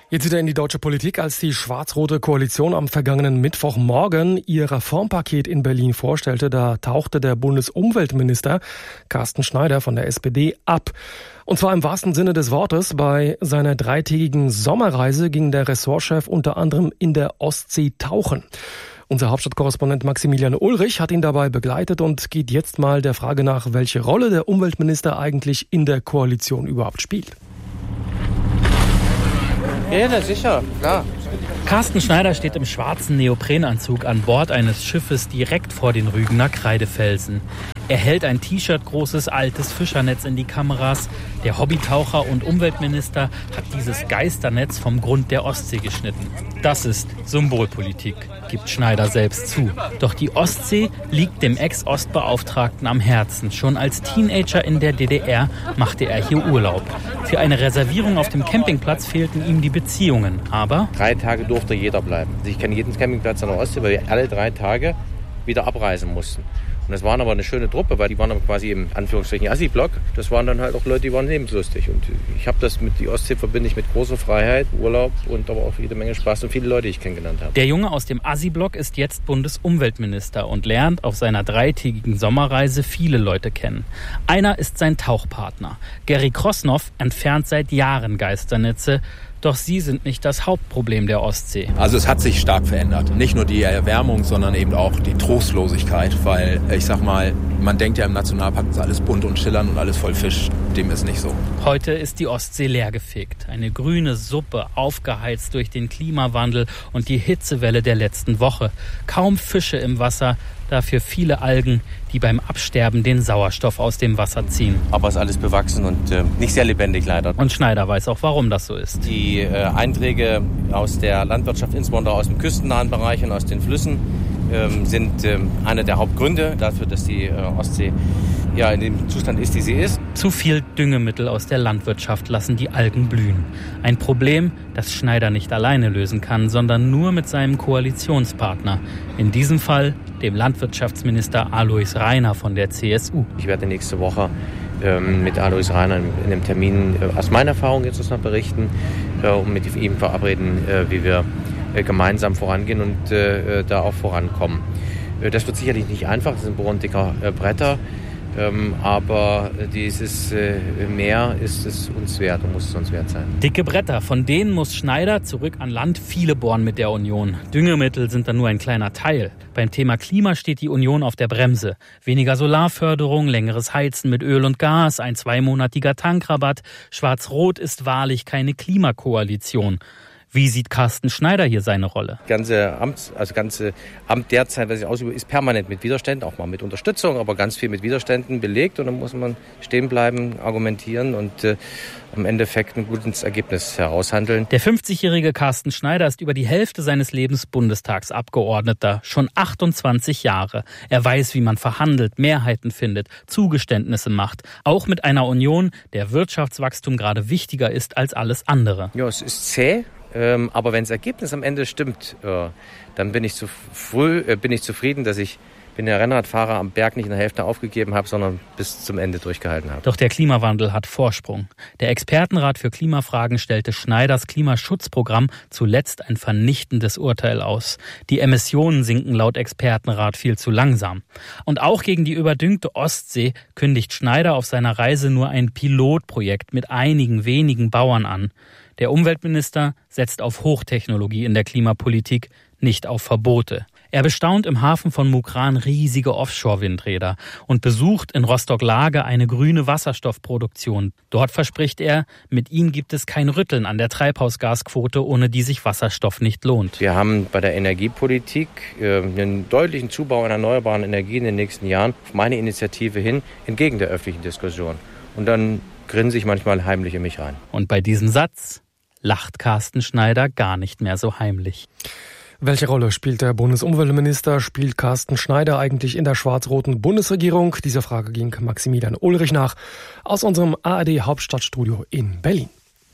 Jetzt wieder in die deutsche Politik. Als die schwarz-rote Koalition am vergangenen Mittwochmorgen ihr Reformpaket in Berlin vorstellte, da tauchte der Bundesumweltminister Carsten Schneider von der SPD ab. Und zwar im wahrsten Sinne des Wortes. Bei seiner dreitägigen Sommerreise ging der Ressortchef unter anderem in der Ostsee tauchen. Unser Hauptstadtkorrespondent Maximilian Ulrich hat ihn dabei begleitet und geht jetzt mal der Frage nach, welche Rolle der Umweltminister eigentlich in der Koalition überhaupt spielt. Ja, sicher, klar. Carsten Schneider steht im schwarzen Neoprenanzug an Bord eines Schiffes direkt vor den Rügener Kreidefelsen. Er hält ein T-Shirt-großes altes Fischernetz in die Kameras. Der Hobbytaucher und Umweltminister hat dieses Geisternetz vom Grund der Ostsee geschnitten. Das ist Symbolpolitik, gibt Schneider selbst zu. Doch die Ostsee liegt dem Ex-Ostbeauftragten am Herzen. Schon als Teenager in der DDR machte er hier Urlaub. Für eine Reservierung auf dem Campingplatz fehlten ihm die Beziehungen. Aber 3 Tage durfte jeder bleiben. Ich kenne jeden Campingplatz an der Ostsee, weil wir alle 3 Tage wieder abreisen mussten. Und das waren aber eine schöne Truppe, weil die waren aber quasi im Anführungsstrichen Assi-Block. Das waren dann halt auch Leute, die waren lebenslustig. Und ich habe das mit die Ostsee verbinde ich mit großer Freiheit, Urlaub und aber auch jede Menge Spaß und viele Leute, die ich kennengelernt habe. Der Junge aus dem Assi-Block ist jetzt Bundesumweltminister und lernt auf seiner 3-tägigen Sommerreise viele Leute kennen. Einer ist sein Tauchpartner. Gary Krosnoff entfernt seit Jahren Geisternetze. Doch sie sind nicht das Hauptproblem der Ostsee. Also es hat sich stark verändert. Nicht nur die Erwärmung, sondern eben auch die Trostlosigkeit. Weil, ich sag mal, man denkt ja im Nationalpark ist alles bunt und schillernd und alles voll Fisch. Dem ist nicht so. Heute ist die Ostsee leergefegt. Eine grüne Suppe, aufgeheizt durch den Klimawandel und die Hitzewelle der letzten Woche. Kaum Fische im Wasser, dafür viele Algen, die beim Absterben den Sauerstoff aus dem Wasser ziehen. Aber es ist alles bewachsen und nicht sehr lebendig leider. Und Schneider weiß auch, warum das so ist. Die Einträge aus der Landwirtschaft, insbesondere aus dem küstennahen Bereich und aus den Flüssen, sind einer der Hauptgründe dafür, dass die Ostsee ja in dem Zustand ist, die sie ist. Zu viel Düngemittel aus der Landwirtschaft lassen die Algen blühen. Ein Problem, das Schneider nicht alleine lösen kann, sondern nur mit seinem Koalitionspartner. In diesem Fall dem Landwirtschaftsminister Alois Rainer von der CSU. Ich werde nächste Woche mit Alois Rainer in einem Termin aus meiner Erfahrung jetzt noch berichten und mit ihm verabreden, wie wir gemeinsam vorangehen und da auch vorankommen. Das wird sicherlich nicht einfach, das sind bohrendicke Bretter, aber dieses Meer ist es uns wert und muss es uns wert sein. Dicke Bretter, von denen muss Schneider zurück an Land viele bohren mit der Union. Düngemittel sind dann nur ein kleiner Teil. Beim Thema Klima steht die Union auf der Bremse. Weniger Solarförderung, längeres Heizen mit Öl und Gas, ein 2-monatiger Tankrabatt. Schwarz-Rot ist wahrlich keine Klimakoalition. Wie sieht Carsten Schneider hier seine Rolle? Ganze Amt derzeit, was ich ausübe, ist permanent mit Widerständen, auch mal mit Unterstützung, aber ganz viel mit Widerständen belegt. Und dann muss man stehen bleiben, argumentieren und im Endeffekt ein gutes Ergebnis heraushandeln. Der 50-jährige Carsten Schneider ist über die Hälfte seines Lebens Bundestagsabgeordneter, schon 28 Jahre. Er weiß, wie man verhandelt, Mehrheiten findet, Zugeständnisse macht. Auch mit einer Union, der Wirtschaftswachstum gerade wichtiger ist als alles andere. Ja, es ist zäh. Aber wenn das Ergebnis am Ende stimmt, dann bin ich zufrieden, dass ich der Rennradfahrer am Berg nicht in der Hälfte aufgegeben habe, sondern bis zum Ende durchgehalten habe. Doch der Klimawandel hat Vorsprung. Der Expertenrat für Klimafragen stellte Schneiders Klimaschutzprogramm zuletzt ein vernichtendes Urteil aus. Die Emissionen sinken laut Expertenrat viel zu langsam. Und auch gegen die überdüngte Ostsee kündigt Schneider auf seiner Reise nur ein Pilotprojekt mit einigen wenigen Bauern an. Der Umweltminister setzt auf Hochtechnologie in der Klimapolitik, nicht auf Verbote. Er bestaunt im Hafen von Mukran riesige Offshore-Windräder und besucht in Rostock-Lage eine grüne Wasserstoffproduktion. Dort verspricht er, mit ihm gibt es kein Rütteln an der Treibhausgasquote, ohne die sich Wasserstoff nicht lohnt. Wir haben bei der Energiepolitik einen deutlichen Zubau an erneuerbaren Energien in den nächsten Jahren auf meine Initiative hin, entgegen der öffentlichen Diskussion. Und dann grinse ich manchmal heimlich in mich rein. Und bei diesem Satz lacht Carsten Schneider gar nicht mehr so heimlich. Welche Rolle spielt der Bundesumweltminister, spielt Carsten Schneider eigentlich in der schwarz-roten Bundesregierung? Dieser Frage ging Maximilian Ulrich nach aus unserem ARD-Hauptstadtstudio in Berlin.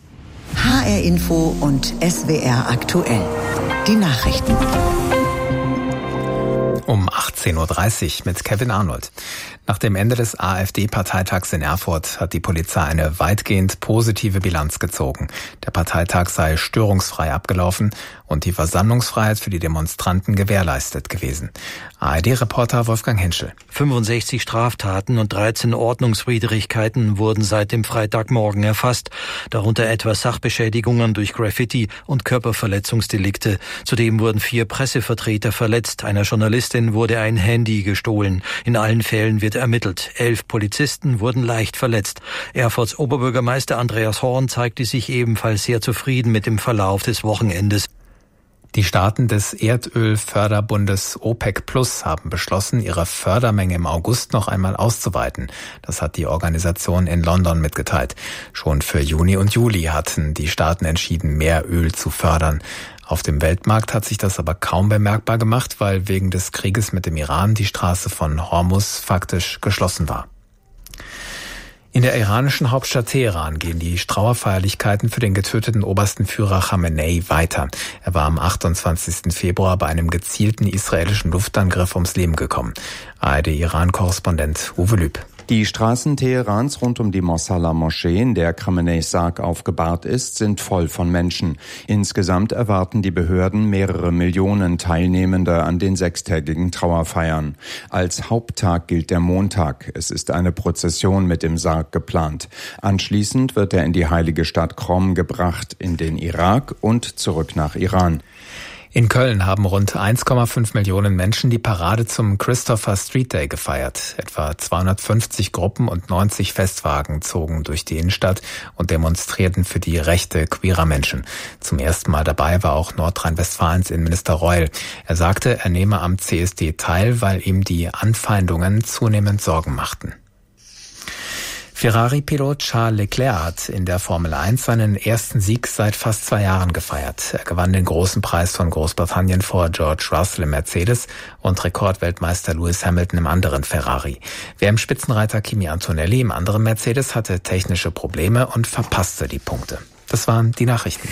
HR Info und SWR aktuell. Die Nachrichten. Um 18.30 Uhr mit Kevin Arnold. Nach dem Ende des AfD-Parteitags in Erfurt hat die Polizei eine weitgehend positive Bilanz gezogen. Der Parteitag sei störungsfrei abgelaufen und die Versammlungsfreiheit für die Demonstranten gewährleistet gewesen. ARD-Reporter Wolfgang Henschel. 65 Straftaten und 13 Ordnungswidrigkeiten wurden seit dem Freitagmorgen erfasst, darunter etwa Sachbeschädigungen durch Graffiti und Körperverletzungsdelikte. Zudem wurden 4 Pressevertreter verletzt. Einer Journalistin wurde ein Handy gestohlen. In allen Fällen wird ermittelt. 11 Polizisten wurden leicht verletzt. Erfurts Oberbürgermeister Andreas Horn zeigte sich ebenfalls sehr zufrieden mit dem Verlauf des Wochenendes. Die Staaten des Erdölförderbundes OPEC Plus haben beschlossen, ihre Fördermenge im August noch einmal auszuweiten. Das hat die Organisation in London mitgeteilt. Schon für Juni und Juli hatten die Staaten entschieden, mehr Öl zu fördern. Auf dem Weltmarkt hat sich das aber kaum bemerkbar gemacht, weil wegen des Krieges mit dem Iran die Straße von Hormuz faktisch geschlossen war. In der iranischen Hauptstadt Teheran gehen die Trauerfeierlichkeiten für den getöteten obersten Führer Khamenei weiter. Er war am 28. Februar bei einem gezielten israelischen Luftangriff ums Leben gekommen. ARD-Iran-Korrespondent Uwe Lüb. Die Straßen Teherans rund um die Mosalla-Moschee, in der Khameneis Sarg aufgebahrt ist, sind voll von Menschen. Insgesamt erwarten die Behörden mehrere Millionen Teilnehmende an den 6-tägigen Trauerfeiern. Als Haupttag gilt der Montag. Es ist eine Prozession mit dem Sarg geplant. Anschließend wird er in die heilige Stadt Qom gebracht, in den Irak und zurück nach Iran. In Köln haben rund 1,5 Millionen Menschen die Parade zum Christopher Street Day gefeiert. Etwa 250 Gruppen und 90 Festwagen zogen durch die Innenstadt und demonstrierten für die Rechte queerer Menschen. Zum ersten Mal dabei war auch Nordrhein-Westfalens Innenminister Reul. Er sagte, er nehme am CSD teil, weil ihm die Anfeindungen zunehmend Sorgen machten. Ferrari-Pilot Charles Leclerc hat in der Formel 1 seinen ersten Sieg seit fast 2 Jahren gefeiert. Er gewann den großen Preis von Großbritannien vor George Russell im Mercedes und Rekordweltmeister Lewis Hamilton im anderen Ferrari. WM-Spitzenreiter Kimi Antonelli im anderen Mercedes hatte technische Probleme und verpasste die Punkte. Das waren die Nachrichten.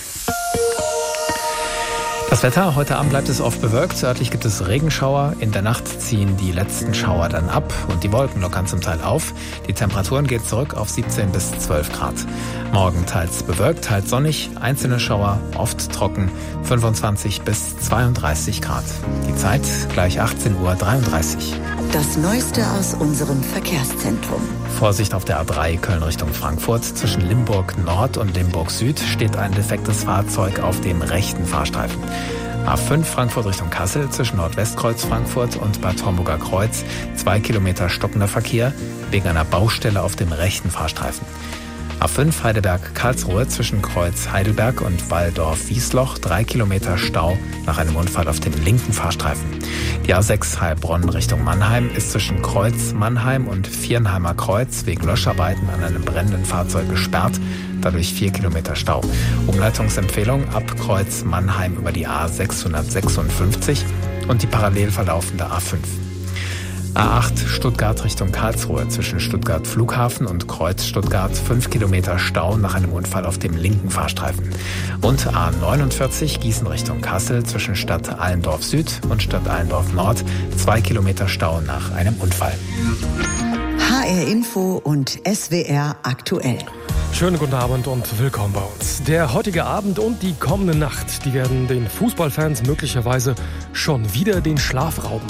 Das Wetter, heute Abend bleibt es oft bewölkt, örtlich gibt es Regenschauer, in der Nacht ziehen die letzten Schauer dann ab und die Wolken lockern zum Teil auf. Die Temperaturen gehen zurück auf 17 bis 12 Grad. Morgen teils bewölkt, teils sonnig, einzelne Schauer, oft trocken, 25 bis 32 Grad. Die Zeit gleich 18:33 Uhr. Das Neueste aus unserem Verkehrszentrum. Vorsicht auf der A3 Köln Richtung Frankfurt. Zwischen Limburg Nord und Limburg Süd steht ein defektes Fahrzeug auf dem rechten Fahrstreifen. A5 Frankfurt Richtung Kassel zwischen Nordwestkreuz Frankfurt und Bad Homburger Kreuz 2 Kilometer stockender Verkehr wegen einer Baustelle auf dem rechten Fahrstreifen. A5 Heidelberg-Karlsruhe zwischen Kreuz Heidelberg und Walldorf-Wiesloch 3 Kilometer Stau nach einem Unfall auf dem linken Fahrstreifen. Die A6 Heilbronn Richtung Mannheim ist zwischen Kreuz Mannheim und Viernheimer Kreuz wegen Löscharbeiten an einem brennenden Fahrzeug gesperrt, dadurch 4 Kilometer Stau. Umleitungsempfehlung ab Kreuz Mannheim über die A656 und die parallel verlaufende A5. A8 Stuttgart Richtung Karlsruhe zwischen Stuttgart Flughafen und Kreuz Stuttgart 5 Kilometer Stau nach einem Unfall auf dem linken Fahrstreifen. Und A49 Gießen Richtung Kassel zwischen Stadt Allendorf Süd und Stadt Allendorf Nord 2 Kilometer Stau nach einem Unfall. HR Info und SWR aktuell. Schönen guten Abend und willkommen bei uns. Der heutige Abend und die kommende Nacht, die werden den Fußballfans möglicherweise schon wieder den Schlaf rauben.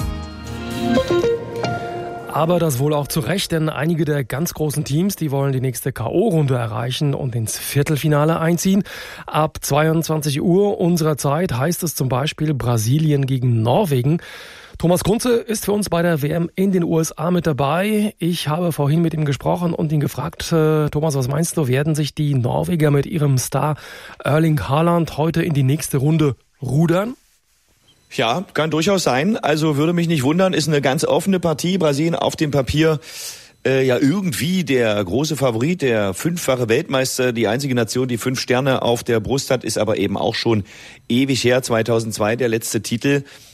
Aber das wohl auch zu Recht, denn einige der ganz großen Teams, die wollen die nächste K.O.-Runde erreichen und ins Viertelfinale einziehen. Ab 22 Uhr unserer Zeit heißt es zum Beispiel Brasilien gegen Norwegen. Thomas Kunze ist für uns bei der WM in den USA mit dabei. Ich habe vorhin mit ihm gesprochen und ihn gefragt, Thomas, was meinst du, werden sich die Norweger mit ihrem Star Erling Haaland heute in die nächste Runde rudern? Ja, kann durchaus sein. Also würde mich nicht wundern, ist eine ganz offene Partie. Brasilien auf dem Papier ja irgendwie der große Favorit, der 5-fache Weltmeister, die einzige Nation, die 5 Sterne auf der Brust hat, ist aber eben auch schon ewig her, 2002 der letzte Titel.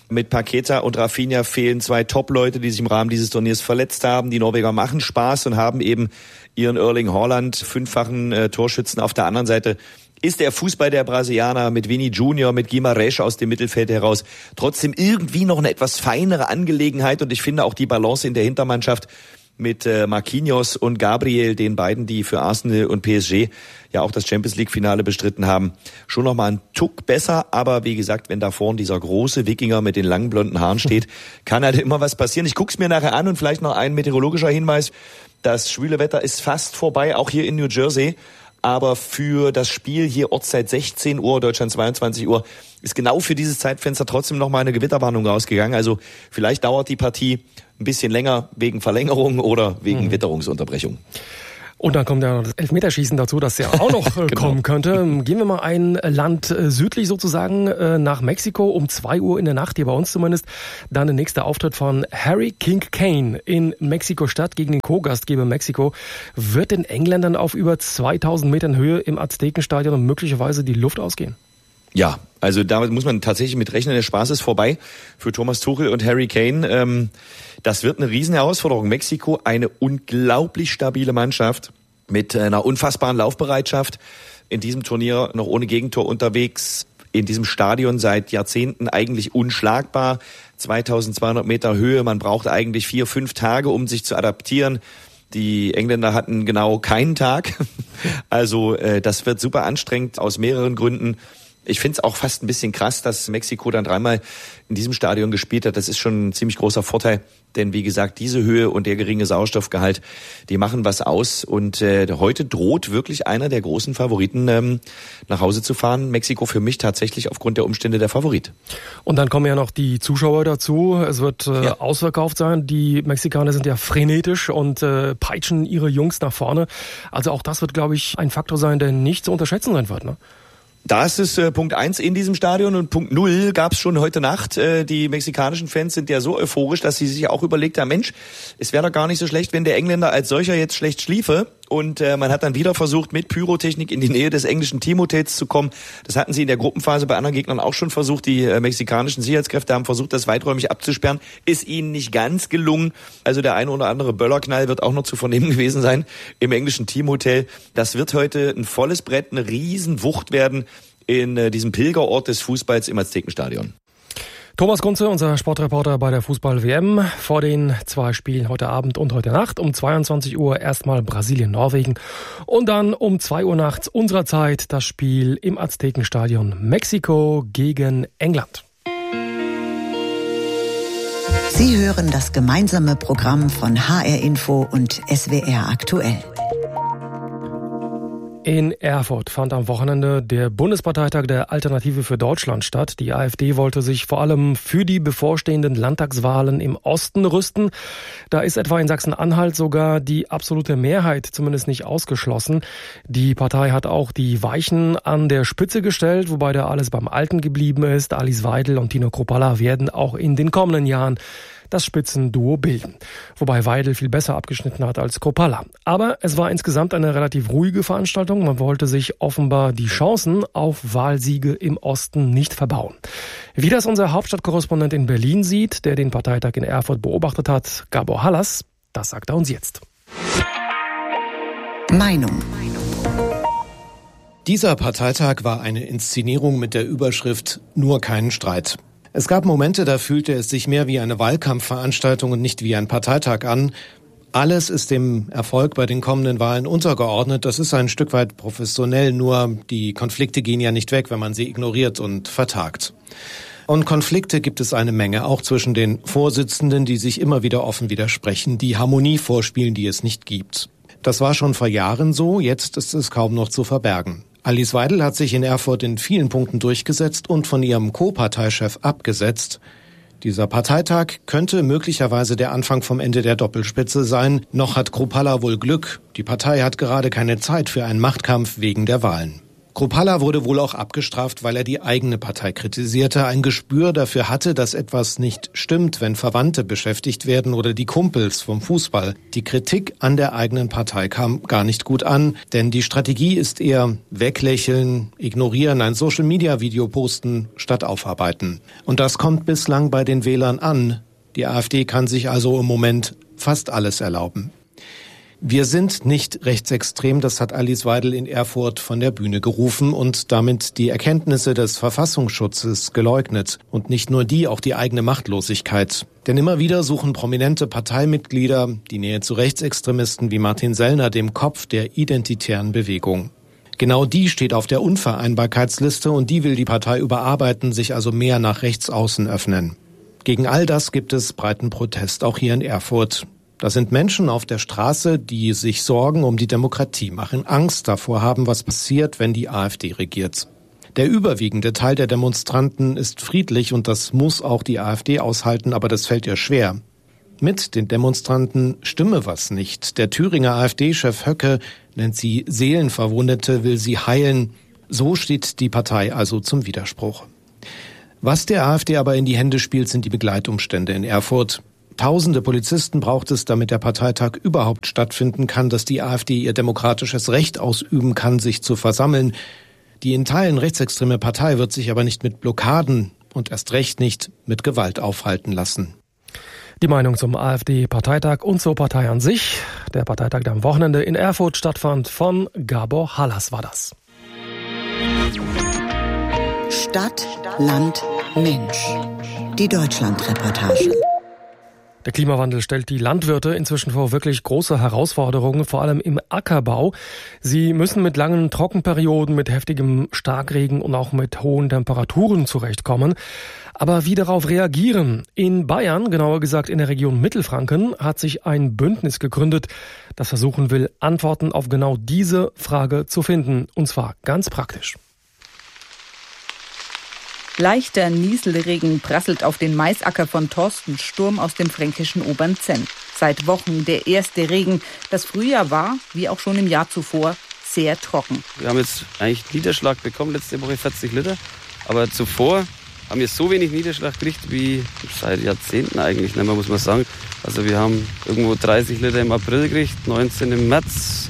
Mit Paqueta und Rafinha fehlen 2 Top-Leute, die sich im Rahmen dieses Turniers verletzt haben. Die Norweger machen Spaß und haben eben ihren Erling Haaland, 5-fachen Torschützen. Auf der anderen Seite ist der Fußball der Brasilianer mit Vini Junior, mit Guimarães aus dem Mittelfeld heraus trotzdem irgendwie noch eine etwas feinere Angelegenheit. Und ich finde auch die Balance in der Hintermannschaft mit Marquinhos und Gabriel, den beiden, die für Arsenal und PSG ja auch das Champions-League-Finale bestritten haben, schon noch mal einen Tuck besser. Aber wie gesagt, wenn da vorne dieser große Wikinger mit den langen blonden Haaren steht, kann halt immer was passieren. Ich guck's mir nachher an und vielleicht noch ein meteorologischer Hinweis. Das schwüle Wetter ist fast vorbei, auch hier in New Jersey. Aber für das Spiel hier Ortszeit 16 Uhr, Deutschland 22 Uhr, ist genau für dieses Zeitfenster trotzdem noch mal eine Gewitterwarnung rausgegangen. Also vielleicht dauert die Partie ein bisschen länger wegen Verlängerung oder wegen Witterungsunterbrechung. Und dann kommt ja das Elfmeterschießen dazu, das ja auch noch genau. kommen könnte. Gehen wir mal ein Land südlich sozusagen nach Mexiko um 2 Uhr in der Nacht, hier bei uns zumindest. Dann der nächste Auftritt von Harry King Kane in Mexiko-Stadt gegen den Co-Gastgeber Mexiko. Wird den Engländern auf über 2000 Metern Höhe im Aztekenstadion und möglicherweise die Luft ausgehen? Ja, also damit muss man tatsächlich mit rechnen, der Spaß ist vorbei für Thomas Tuchel und Harry Kane. Das wird eine riesen Herausforderung. Mexiko, eine unglaublich stabile Mannschaft mit einer unfassbaren Laufbereitschaft. In diesem Turnier noch ohne Gegentor unterwegs. In diesem Stadion seit Jahrzehnten eigentlich unschlagbar. 2200 Meter Höhe, man braucht eigentlich 4-5 Tage, um sich zu adaptieren. Die Engländer hatten genau keinen Tag. Also das wird super anstrengend aus mehreren Gründen. Ich finde es auch fast ein bisschen krass, dass Mexiko dann 3-mal in diesem Stadion gespielt hat. Das ist schon ein ziemlich großer Vorteil, denn wie gesagt, diese Höhe und der geringe Sauerstoffgehalt, die machen was aus. Und heute droht wirklich einer der großen Favoriten nach Hause zu fahren. Mexiko für mich tatsächlich aufgrund der Umstände der Favorit. Und dann kommen ja noch die Zuschauer dazu. Es wird ausverkauft sein. Die Mexikaner sind ja frenetisch und peitschen ihre Jungs nach vorne. Also auch das wird, glaube ich, ein Faktor sein, der nicht zu unterschätzen sein wird, ne? Das ist Punkt 1 in diesem Stadion und Punkt 0 gab es schon heute Nacht. Die mexikanischen Fans sind ja so euphorisch, dass sie sich auch überlegt haben, Mensch, es wäre doch gar nicht so schlecht, wenn der Engländer als solcher jetzt schlecht schliefe. Und man hat dann wieder versucht, mit Pyrotechnik in die Nähe des englischen Teamhotels zu kommen. Das hatten sie in der Gruppenphase bei anderen Gegnern auch schon versucht. Die mexikanischen Sicherheitskräfte haben versucht, das weiträumig abzusperren. Ist ihnen nicht ganz gelungen. Also der eine oder andere Böllerknall wird auch noch zu vernehmen gewesen sein im englischen Teamhotel. Das wird heute ein volles Brett, eine Riesenwucht werden in diesem Pilgerort des Fußballs im Aztekenstadion. Thomas Kunze, unser Sportreporter bei der Fußball-WM. Vor den 2 Spielen heute Abend und heute Nacht um 22 Uhr erstmal Brasilien-Norwegen und dann um 2 Uhr nachts unserer Zeit das Spiel im Aztekenstadion Mexiko gegen England. Sie hören das gemeinsame Programm von HR Info und SWR aktuell. In Erfurt fand am Wochenende der Bundesparteitag der Alternative für Deutschland statt. Die AfD wollte sich vor allem für die bevorstehenden Landtagswahlen im Osten rüsten. Da ist etwa in Sachsen-Anhalt sogar die absolute Mehrheit zumindest nicht ausgeschlossen. Die Partei hat auch die Weichen an der Spitze gestellt, wobei da alles beim Alten geblieben ist. Alice Weidel und Tino Kruppalla werden auch in den kommenden Jahren das Spitzenduo bilden. Wobei Weidel viel besser abgeschnitten hat als Kruppalla. Aber es war insgesamt eine relativ ruhige Veranstaltung. Man wollte sich offenbar die Chancen auf Wahlsiege im Osten nicht verbauen. Wie das unser Hauptstadtkorrespondent in Berlin sieht, der den Parteitag in Erfurt beobachtet hat, Gabor Hallas, das sagt er uns jetzt. Meinung. Dieser Parteitag war eine Inszenierung mit der Überschrift »Nur keinen Streit«. Es gab Momente, da fühlte es sich mehr wie eine Wahlkampfveranstaltung und nicht wie ein Parteitag an. Alles ist dem Erfolg bei den kommenden Wahlen untergeordnet. Das ist ein Stück weit professionell, nur die Konflikte gehen ja nicht weg, wenn man sie ignoriert und vertagt. Und Konflikte gibt es eine Menge, auch zwischen den Vorsitzenden, die sich immer wieder offen widersprechen, die Harmonie vorspielen, die es nicht gibt. Das war schon vor Jahren so, jetzt ist es kaum noch zu verbergen. Alice Weidel hat sich in Erfurt in vielen Punkten durchgesetzt und von ihrem Co-Parteichef abgesetzt. Dieser Parteitag könnte möglicherweise der Anfang vom Ende der Doppelspitze sein. Noch hat Kruppalla wohl Glück. Die Partei hat gerade keine Zeit für einen Machtkampf wegen der Wahlen. Kruppalla wurde wohl auch abgestraft, weil er die eigene Partei kritisierte, ein Gespür dafür hatte, dass etwas nicht stimmt, wenn Verwandte beschäftigt werden oder die Kumpels vom Fußball. Die Kritik an der eigenen Partei kam gar nicht gut an, denn die Strategie ist eher weglächeln, ignorieren, ein Social-Media-Video posten statt aufarbeiten. Und das kommt bislang bei den Wählern an. Die AfD kann sich also im Moment fast alles erlauben. Wir sind nicht rechtsextrem, das hat Alice Weidel in Erfurt von der Bühne gerufen und damit die Erkenntnisse des Verfassungsschutzes geleugnet. Und nicht nur die, auch die eigene Machtlosigkeit. Denn immer wieder suchen prominente Parteimitglieder die Nähe zu Rechtsextremisten wie Martin Sellner, dem Kopf der identitären Bewegung. Genau die steht auf der Unvereinbarkeitsliste und die will die Partei überarbeiten, sich also mehr nach Rechtsaußen öffnen. Gegen all das gibt es breiten Protest, auch hier in Erfurt. Das sind Menschen auf der Straße, die sich Sorgen um die Demokratie machen, Angst davor haben, was passiert, wenn die AfD regiert. Der überwiegende Teil der Demonstranten ist friedlich und das muss auch die AfD aushalten, aber das fällt ihr schwer. Mit den Demonstranten stimme was nicht. Der Thüringer AfD-Chef Höcke nennt sie Seelenverwundete, will sie heilen. So steht die Partei also zum Widerspruch. Was der AfD aber in die Hände spielt, sind die Begleitumstände in Erfurt. Tausende Polizisten braucht es, damit der Parteitag überhaupt stattfinden kann, dass die AfD ihr demokratisches Recht ausüben kann, sich zu versammeln. Die in Teilen rechtsextreme Partei wird sich aber nicht mit Blockaden und erst recht nicht mit Gewalt aufhalten lassen. Die Meinung zum AfD-Parteitag und zur Partei an sich. Der Parteitag, der am Wochenende in Erfurt stattfand, von Gabor Hallas war das. Stadt, Land, Mensch. Die Deutschland-Reportage. Der Klimawandel stellt die Landwirte inzwischen vor wirklich große Herausforderungen, vor allem im Ackerbau. Sie müssen mit langen Trockenperioden, mit heftigem Starkregen und auch mit hohen Temperaturen zurechtkommen. Aber wie darauf reagieren? In Bayern, genauer gesagt in der Region Mittelfranken, hat sich ein Bündnis gegründet, das versuchen will, Antworten auf genau diese Frage zu finden. Und zwar ganz praktisch. Leichter Nieselregen prasselt auf den Maisacker von Thorsten Sturm aus dem fränkischen Obernzenn. Seit Wochen der erste Regen. Das Frühjahr war, wie auch schon im Jahr zuvor, sehr trocken. Wir haben jetzt eigentlich Niederschlag bekommen, letzte Woche 40 Liter. Aber zuvor haben wir so wenig Niederschlag gekriegt wie seit Jahrzehnten eigentlich, muss man sagen. Also wir haben irgendwo 30 Liter im April gekriegt, 19 im März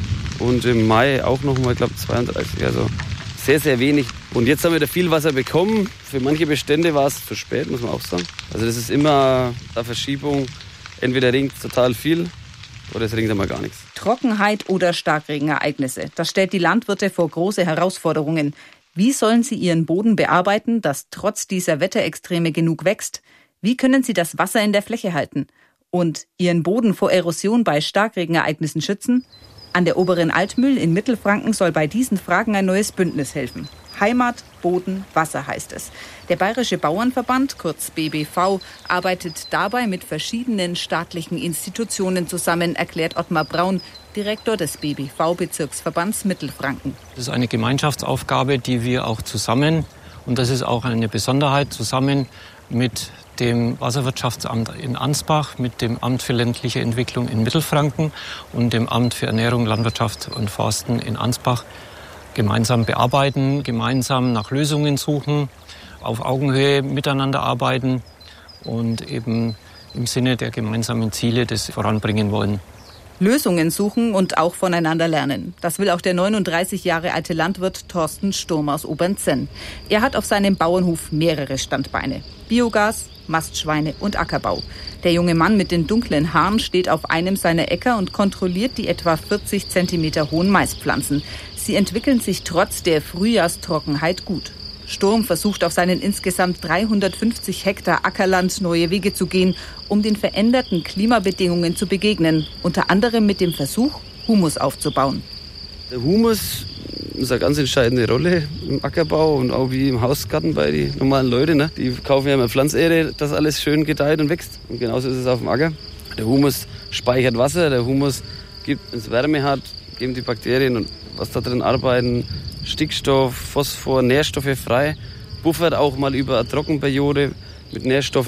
und im Mai auch nochmal, glaube ich, 32. Also sehr, sehr wenig. Und jetzt haben wir da viel Wasser bekommen. Für manche Bestände war es zu spät, muss man auch sagen. Also das ist immer eine Verschiebung. Entweder regnet es total viel oder es regnet einmal gar nichts. Trockenheit oder Starkregenereignisse, das stellt die Landwirte vor große Herausforderungen. Wie sollen sie ihren Boden bearbeiten, dass trotz dieser Wetterextreme genug wächst? Wie können sie das Wasser in der Fläche halten? Und ihren Boden vor Erosion bei Starkregenereignissen schützen? An der Oberen Altmühl in Mittelfranken soll bei diesen Fragen ein neues Bündnis helfen. Heimat, Boden, Wasser heißt es. Der Bayerische Bauernverband, kurz BBV, arbeitet dabei mit verschiedenen staatlichen Institutionen zusammen, erklärt Ottmar Braun, Direktor des BBV-Bezirksverbands Mittelfranken. Das ist eine Gemeinschaftsaufgabe, die wir auch zusammen, und das ist auch eine Besonderheit, zusammen mit dem Wasserwirtschaftsamt in Ansbach, mit dem Amt für ländliche Entwicklung in Mittelfranken und dem Amt für Ernährung, Landwirtschaft und Forsten in Ansbach gemeinsam bearbeiten, gemeinsam nach Lösungen suchen, auf Augenhöhe miteinander arbeiten und eben im Sinne der gemeinsamen Ziele das voranbringen wollen. Lösungen suchen und auch voneinander lernen. Das will auch der 39 Jahre alte Landwirt Thorsten Sturm aus Obernzenn. Er hat auf seinem Bauernhof mehrere Standbeine. Biogas, Mastschweine und Ackerbau. Der junge Mann mit den dunklen Haaren steht auf einem seiner Äcker und kontrolliert die etwa 40 Zentimeter hohen Maispflanzen. Sie entwickeln sich trotz der Frühjahrstrockenheit gut. Sturm versucht auf seinen insgesamt 350 Hektar Ackerland neue Wege zu gehen, um den veränderten Klimabedingungen zu begegnen. Unter anderem mit dem Versuch, Humus aufzubauen. Der Humus ist eine ganz entscheidende Rolle im Ackerbau und auch wie im Hausgarten bei den normalen Leuten. Die kaufen ja immer Pflanzerde, dass alles schön gedeiht und wächst. Und genauso ist es auf dem Acker. Der Humus speichert Wasser, der Humus gibt, wenn es Wärme hat, geben die Bakterien und was da drin arbeiten, Stickstoff, Phosphor, Nährstoffe frei, buffert auch mal über eine Trockenperiode mit Nährstoffen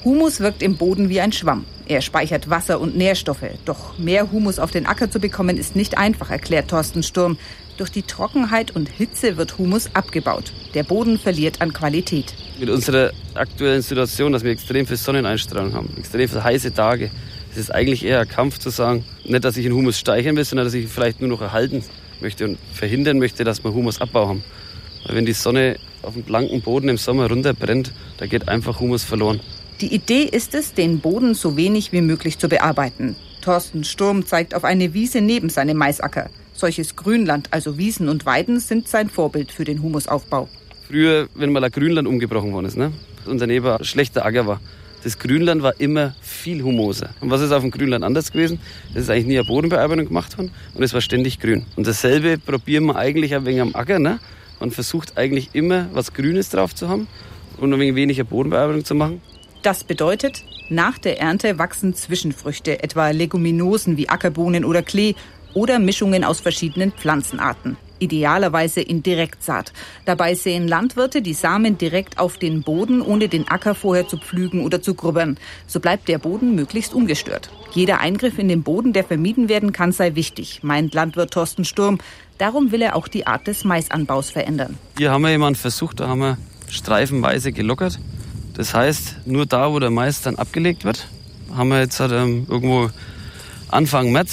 Humus wirkt im Boden wie ein Schwamm. Er speichert Wasser und Nährstoffe. Doch mehr Humus auf den Acker zu bekommen, ist nicht einfach, erklärt Thorsten Sturm. Durch die Trockenheit und Hitze wird Humus abgebaut. Der Boden verliert an Qualität. Mit unserer aktuellen Situation, dass wir extrem viel Sonneneinstrahlung haben, extrem viele heiße Tage, ist es eigentlich eher ein Kampf zu sagen, nicht, dass ich den Humus steigern will, sondern dass ich ihn vielleicht nur noch erhalten möchte und verhindern möchte, dass wir Humusabbau haben. Weil wenn die Sonne auf dem blanken Boden im Sommer runterbrennt, da geht einfach Humus verloren. Die Idee ist es, den Boden so wenig wie möglich zu bearbeiten. Thorsten Sturm zeigt auf eine Wiese neben seinem Maisacker. Solches Grünland, also Wiesen und Weiden, sind sein Vorbild für den Humusaufbau. Früher, wenn mal ein Grünland umgebrochen worden ist, und daneben ein schlechter Acker war, das Grünland war immer viel humoser. Und was ist auf dem Grünland anders gewesen? Es ist eigentlich nie eine Bodenbearbeitung gemacht worden und es war ständig grün. Und dasselbe probieren wir eigentlich ein wenig am Acker. Man versucht eigentlich immer, was Grünes drauf zu haben und ein wenig weniger Bodenbearbeitung zu machen. Das bedeutet, nach der Ernte wachsen Zwischenfrüchte, etwa Leguminosen wie Ackerbohnen oder Klee oder Mischungen aus verschiedenen Pflanzenarten. Idealerweise in Direktsaat. Dabei säen Landwirte die Samen direkt auf den Boden, ohne den Acker vorher zu pflügen oder zu grubbern. So bleibt der Boden möglichst ungestört. Jeder Eingriff in den Boden, der vermieden werden kann, sei wichtig, meint Landwirt Thorsten Sturm. Darum will er auch die Art des Maisanbaus verändern. Hier haben wir jemanden versucht, da haben wir streifenweise gelockert. Das heißt, nur da, wo der Mais dann abgelegt wird, haben wir jetzt irgendwo Anfang März